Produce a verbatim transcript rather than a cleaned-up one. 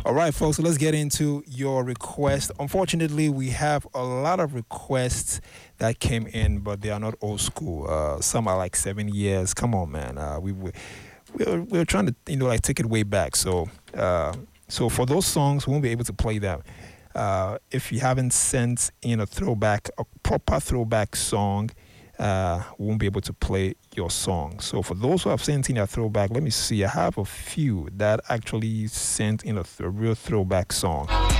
All right, folks, so let's get into your request. Unfortunately, we have a lot of requests that came in, but they are not old school. Uh, some are like seven years. Come on, man. Uh, we we we're, we're trying to you know like take it way back. So uh, so for those songs, we won't be able to play them. Uh, if you haven't sent in a throwback, a proper throwback song, uh, we won't be able to play your song. So for those who have sent in a throwback, let me see. I have a few that actually sent in a, th- a real throwback song.